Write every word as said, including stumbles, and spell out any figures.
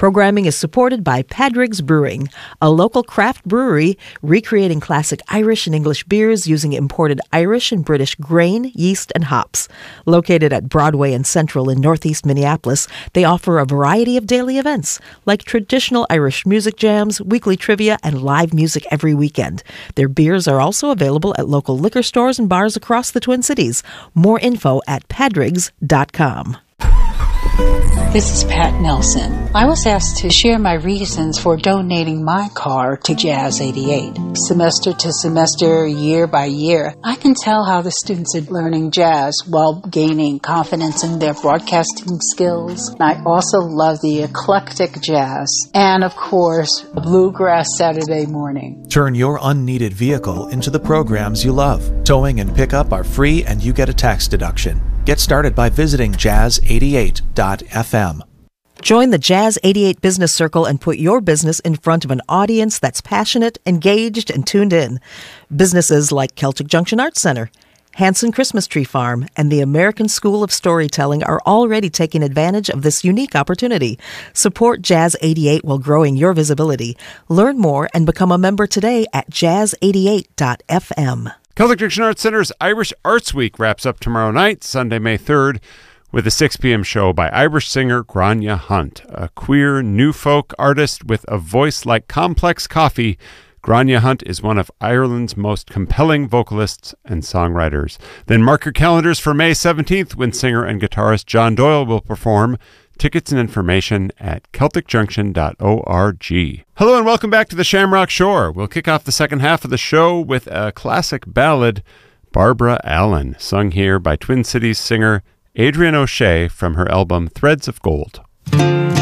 Programming is supported by Padraig's Brewing, a local craft brewery recreating classic Irish and English beers using imported Irish and British grain, yeast, and hops. Located at Broadway and Central in Northeast Minneapolis, they offer a variety of daily events, like traditional Irish music jams, weekly trivia, and live music every weekend. Their beers are also available at local liquor stores and bars across the Twin Cities. More info at padraigs dot com. This is Pat Nelson. I was asked to share my reasons for donating my car to Jazz eighty-eight. Semester to semester, year by year, I can tell how the students are learning jazz while gaining confidence in their broadcasting skills. I also love the eclectic jazz and, of course, Bluegrass Saturday morning. Turn your unneeded vehicle into the programs you love. Towing and pickup are free and you get a tax deduction. Get started by visiting jazz eighty-eight dot f m. Join the Jazz eighty-eight Business Circle and put your business in front of an audience that's passionate, engaged, and tuned in. Businesses like Celtic Junction Arts Center, Hanson Christmas Tree Farm, and the American School of Storytelling are already taking advantage of this unique opportunity. Support Jazz eighty-eight while growing your visibility. Learn more and become a member today at jazz eighty-eight dot f m. Celtic Junction Arts Center's Irish Arts Week wraps up tomorrow night, Sunday, May third, with a six p.m. show by Irish singer Grania Hunt. A queer, new folk artist with a voice like complex coffee, Grania Hunt is one of Ireland's most compelling vocalists and songwriters. Then mark your calendars for May seventeenth, when singer and guitarist John Doyle will perform. Tickets and information at celtic junction dot org. Hello and welcome back to the Shamrock Shore. We'll kick off the second half of the show with a classic ballad, Barbara Allen, sung here by Twin Cities singer Adrienne O'Shea from her album Threads of Gold.